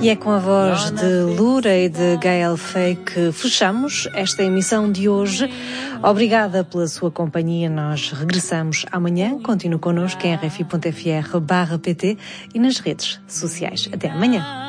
E é com a voz de Lura e de Gael Fay que fechamos esta emissão de hoje. Obrigada pela sua companhia. Nós regressamos amanhã. Continue connosco em rfi.fr/pt e nas redes sociais. Até amanhã.